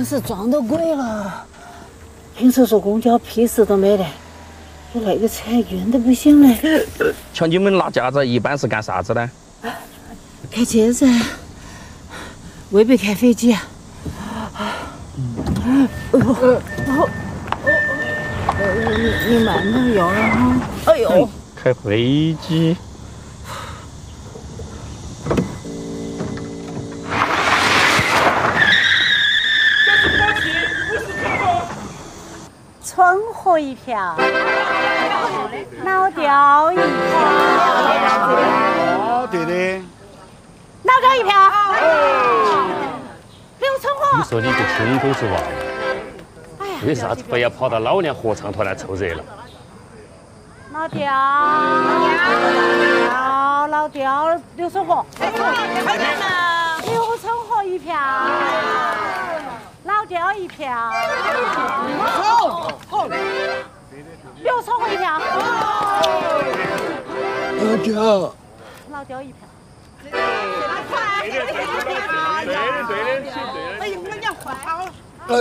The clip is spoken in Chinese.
真是撞到鬼了！平时坐公交屁事都没得，就那个车晕得不行嘞。 瞧你们拿驾照一般是干啥子呢？ 开车噻，未必开飞机啊。你慢点摇了哈。哎呦， 开飞机。 春河一瓢，老雕一瓢。 哦，对的。 老雕一瓢。刘春河。 你说你不听都是娃，为啥子非要跑到老年合唱团来凑热闹？ 老雕，老雕，刘春河。刘春河一瓢。 老雕一瓢，好，刘春河一瓢， 老雕， 老雕一瓢，